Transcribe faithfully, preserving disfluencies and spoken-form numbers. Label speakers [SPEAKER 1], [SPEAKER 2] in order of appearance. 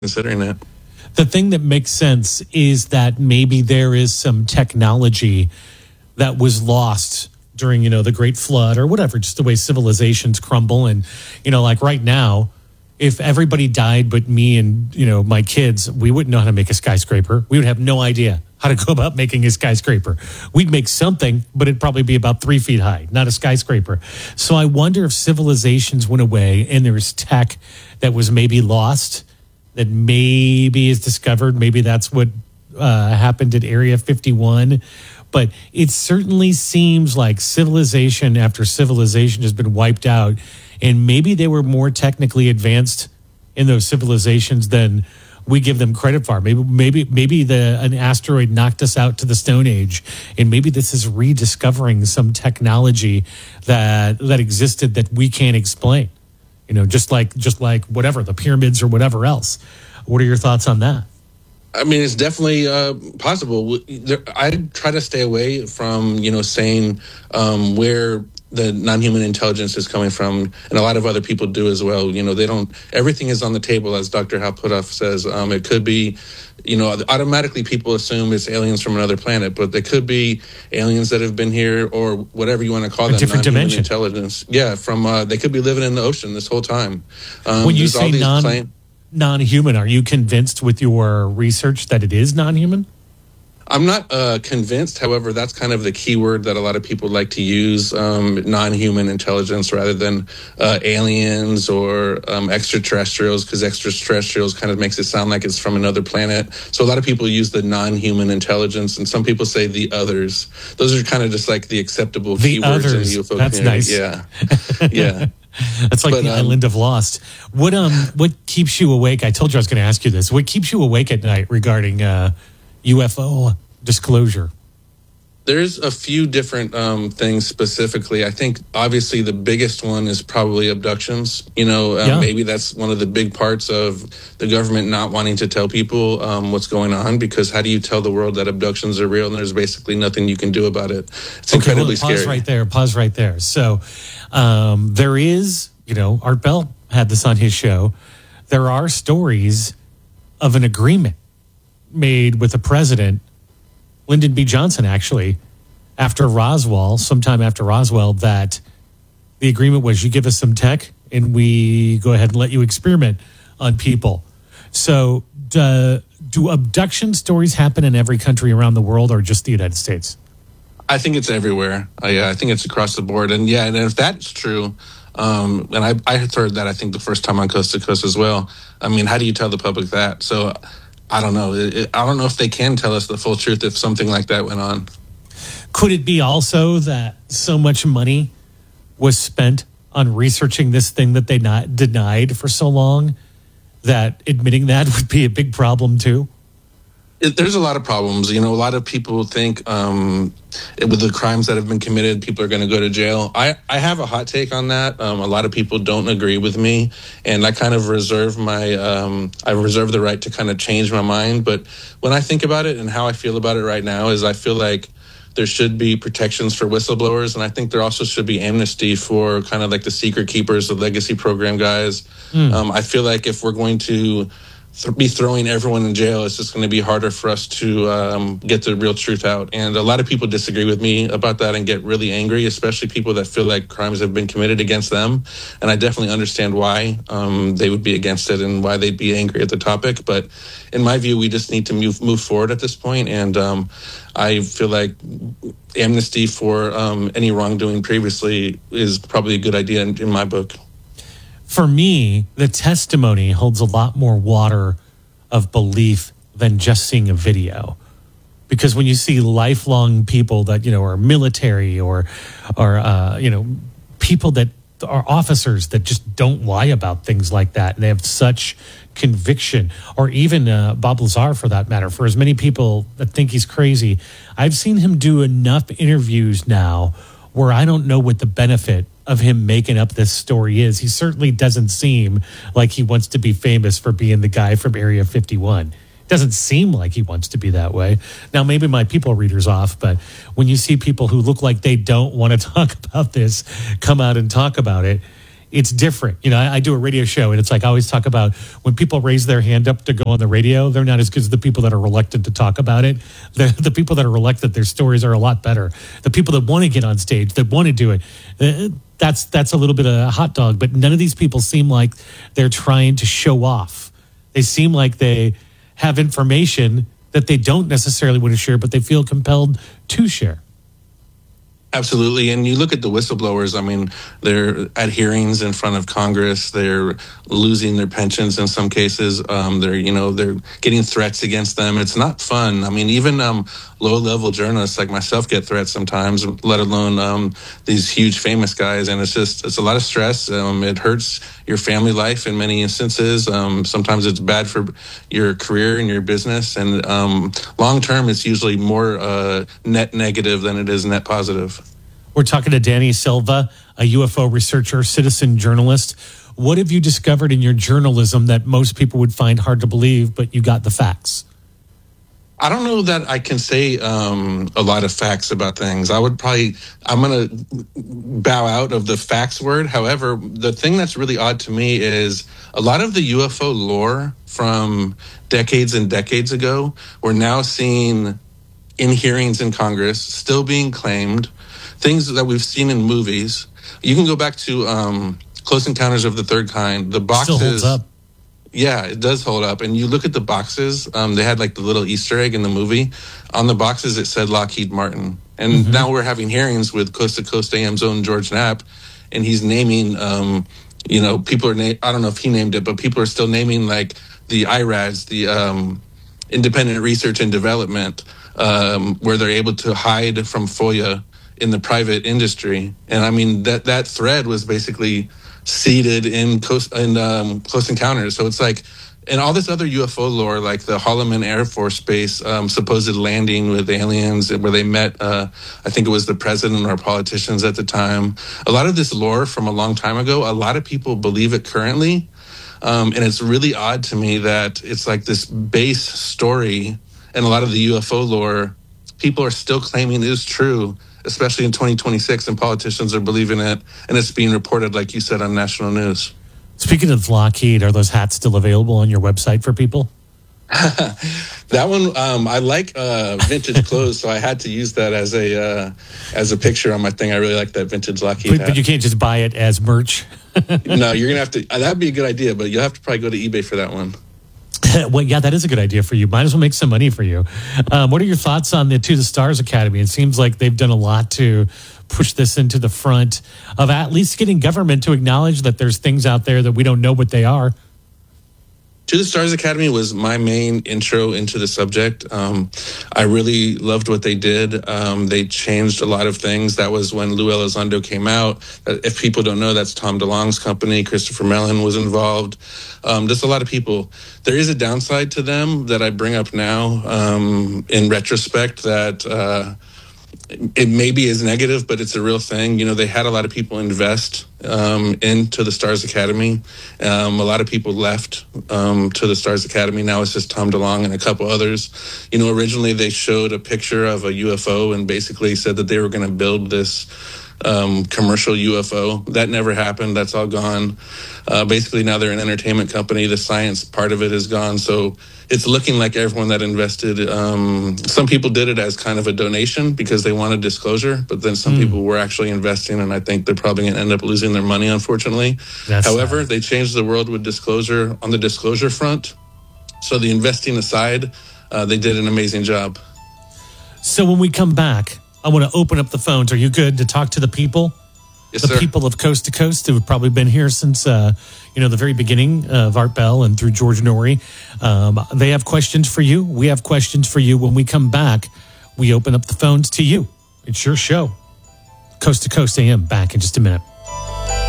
[SPEAKER 1] considering that.
[SPEAKER 2] The thing that makes sense is that maybe there is some technology that was lost during, you know, the Great Flood or whatever, just the way civilizations crumble. And, you know, like right now, if everybody died but me and, you know, my kids, we wouldn't know how to make a skyscraper. We would have no idea how to go about making a skyscraper. We'd make something, but it'd probably be about three feet high, not a skyscraper. So I wonder if civilizations went away and there's tech that was maybe lost that maybe is discovered. Maybe that's what uh, happened at Area fifty-one. But it certainly seems like civilization after civilization has been wiped out. And maybe they were more technically advanced in those civilizations than we give them credit for. Maybe maybe maybe the an asteroid knocked us out to the Stone Age. And maybe this is rediscovering some technology that that existed that we can't explain. You know, just like just like whatever, the pyramids or whatever else. What are your thoughts on that?
[SPEAKER 1] I mean, it's definitely uh, possible. I try to stay away from, you know, saying um, where the non-human intelligence is coming from, and a lot of other people do as well. You know, they don't, everything is on the table, as Doctor Hal Puthoff says. Um, it could be, you know, automatically people assume it's aliens from another planet, but they could be aliens that have been here or whatever you want to call
[SPEAKER 2] a
[SPEAKER 1] them.
[SPEAKER 2] Different
[SPEAKER 1] non-human
[SPEAKER 2] dimension.
[SPEAKER 1] Intelligence. Yeah, from, uh, they could be living in the ocean this whole time. Um,
[SPEAKER 2] when you say
[SPEAKER 1] all these
[SPEAKER 2] non,
[SPEAKER 1] claim-
[SPEAKER 2] non-human, are you convinced with your research that it is non-human?
[SPEAKER 1] I'm not uh, convinced. However, that's kind of the key word that a lot of people like to use, um, non-human intelligence rather than uh, aliens or um, extraterrestrials, because extraterrestrials kind of makes it sound like it's from another planet. So a lot of people use the non-human intelligence, and some people say the others. Those are kind of just like the acceptable
[SPEAKER 2] The
[SPEAKER 1] keywords
[SPEAKER 2] others.
[SPEAKER 1] in the U F O
[SPEAKER 2] That's
[SPEAKER 1] community.
[SPEAKER 2] nice.
[SPEAKER 1] Yeah, yeah.
[SPEAKER 2] That's like
[SPEAKER 1] But,
[SPEAKER 2] the
[SPEAKER 1] um,
[SPEAKER 2] island of Lost. What um what keeps you awake? I told you I was going to ask you this. What keeps you awake at night regarding uh, U F O disclosure?
[SPEAKER 1] There's a few different um, things specifically. I think obviously the biggest one is probably abductions. You know, um,
[SPEAKER 2] Yeah.
[SPEAKER 1] maybe that's one of the big parts of the government not wanting to tell people um, what's going on, because how do you tell the world that abductions are real and there's basically nothing you can do about it? It's
[SPEAKER 2] Okay, well,
[SPEAKER 1] incredibly
[SPEAKER 2] pause
[SPEAKER 1] scary.
[SPEAKER 2] right there. Pause right there. So um, there is, you know, Art Bell had this on his show. There are stories of an agreement made with the president, Lyndon B. Johnson, actually, after Roswell, sometime after Roswell, that the agreement was you give us some tech and we go ahead and let you experiment on people. So do, do abduction stories happen in every country around the world or just the United States?
[SPEAKER 1] I think it's everywhere. I, yeah, I think it's across the board. And yeah, and if that's true, um, and I, I heard that, I think, the first time on Coast to Coast as well. I mean, how do you tell the public that? So I don't know. It, it, I don't know if they can tell us the full truth if something like that went on.
[SPEAKER 2] Could it be also that so much money was spent on researching this thing that they not denied for so long that admitting that would be a big problem too?
[SPEAKER 1] It, there's a lot of problems. You know, a lot of people think um, with the crimes that have been committed, people are going to go to jail. I, I have a hot take on that. Um, a lot of people don't agree with me, and I kind of reserve my um, I reserve the right to kind of change my mind. But when I think about it and how I feel about it right now is I feel like there should be protections for whistleblowers, and I think there also should be amnesty for kind of like the secret keepers, the legacy program guys. Mm. Um, I feel like if we're going to th- be throwing everyone in jail, it's just going to be harder for us to um, get the real truth out. And a lot of people disagree with me about that and get really angry, especially people that feel like crimes have been committed against them. And I definitely understand why um, they would be against it and why they'd be angry at the topic. But in my view, we just need to move move forward at this point. And um, I feel like amnesty for um, any wrongdoing previously is probably a good idea in, in my book.
[SPEAKER 2] For me, the testimony holds a lot more water of belief than just seeing a video. Because when you see lifelong people that, you know, are military or, or uh, you know, people that are officers that just don't lie about things like that, and they have such conviction, or even uh, Bob Lazar, for that matter, for as many people that think he's crazy, I've seen him do enough interviews now where I don't know what the benefit of him making up this story is. He certainly doesn't seem like he wants to be famous for being the guy from Area fifty-one. Doesn't seem like he wants to be that way. Now, maybe my people reader's off, but when you see people who look like they don't want to talk about this come out and talk about it, it's different. You know, I, I do a radio show, and it's like I always talk about when people raise their hand up to go on the radio, they're not as good as the people that are reluctant to talk about it. The, the people that are reluctant, their stories are a lot better. The people that want to get on stage, that want to do it, uh, that's that's a little bit of a hot dog. But none of these people seem like they're trying to show off. They seem like they have information that they don't necessarily want to share, but they feel compelled to share.
[SPEAKER 1] Absolutely. And you look at the whistleblowers, I mean, they're at hearings in front of Congress. They're losing their pensions in some cases. Um, they're, you know, they're getting threats against them. It's not fun. I mean, even um, low-level journalists like myself get threats sometimes, let alone um, these huge famous guys. And it's just, it's a lot of stress. Um, it hurts your family life in many instances. Um, sometimes it's bad for your career and your business. And um, long-term, it's usually more uh, net negative than it is net positive.
[SPEAKER 2] We're talking to Danny Silva, a U F O researcher, citizen journalist. What have you discovered in your journalism that most people would find hard to believe, but you got the facts?
[SPEAKER 1] I don't know that I can say um, a lot of facts about things. I would probably, I'm going to bow out of the facts word. However, the thing that's really odd to me is a lot of the U F O lore from decades and decades ago, we're now seeing in hearings in Congress, still being claimed. Things that we've seen in movies. You can go back to um, Close Encounters of the Third Kind. The boxes,
[SPEAKER 2] still holds up.
[SPEAKER 1] Yeah, it does hold up. And you look at the boxes. Um, they had like the little Easter egg in the movie. On the boxes, it said Lockheed Martin. And mm-hmm. now we're having hearings with Coast to Coast A M's own George Knapp, and he's naming. Um, you know, people are. Na- I don't know if he named it, but people are still naming like the I RADs, the um, Independent Research and Development, um, where they're able to hide from FOIA in the private industry. And I mean, that, that thread was basically seeded in, Coast, in um, Close Encounters. So it's like, and all this other U F O lore, like the Holloman Air Force Base um, supposed landing with aliens where they met, uh, I think it was the president or politicians at the time. A lot of this lore from a long time ago, a lot of people believe it currently. Um, and it's really odd to me that it's like this base story, and a lot of the U F O lore, people are still claiming is true, especially in twenty twenty-six, and politicians are believing it, and it's being reported, like you said, on national news.
[SPEAKER 2] Speaking of Lockheed, are those hats still available on your website for people?
[SPEAKER 1] That one, um, I like uh, vintage clothes, so I had to use that as a uh, as a picture on my thing. I really like that vintage Lockheed
[SPEAKER 2] but,
[SPEAKER 1] hat.
[SPEAKER 2] But you can't just buy it as merch.
[SPEAKER 1] No, you're going to have to, that'd be a good idea, but you'll have to probably go to eBay for that one.
[SPEAKER 2] Well, yeah, that is a good idea for you. Might as well make some money for you. Um, what are your thoughts on the To the Stars Academy? It seems like they've done a lot to push this into the front of at least getting government to acknowledge that there's things out there that we don't know what they are.
[SPEAKER 1] To the Stars Academy was my main intro into the subject. Um, I really loved what they did. Um, they changed a lot of things. That was when Lou Elizondo came out. If people don't know, that's Tom DeLonge's company. Christopher Mellon was involved. Um, just a lot of people. There is a downside to them that I bring up now um, in retrospect that uh, it maybe is negative, but it's a real thing. You know, they had a lot of people invest um, into the Stars Academy. Um, a lot of people left um, to the Stars Academy. Now it's just Tom DeLonge and a couple others. You know, originally they showed a picture of a U F O and basically said that they were going to build this um, commercial U F O. That never happened. That's all gone. Uh, basically, now they're an entertainment company. The science part of it is gone. So it's looking like everyone that invested, um, some people did it as kind of a donation because they wanted disclosure, but then some mm. people were actually investing, and I think they're probably going to end up losing their money, unfortunately. That's However, sad. They changed the world with disclosure on the disclosure front. So the investing aside, uh, they did an amazing job.
[SPEAKER 2] So when we come back, I want to open up the phones. Are you good to talk to the people?
[SPEAKER 1] Yes,
[SPEAKER 2] the
[SPEAKER 1] sir.
[SPEAKER 2] People of Coast to Coast who have probably been here since, uh, you know, the very beginning of Art Bell and through George Norrie. Um, they have questions for you. We have questions for you. When we come back, we open up the phones to you. It's your show. Coast to Coast A M, back in just a minute.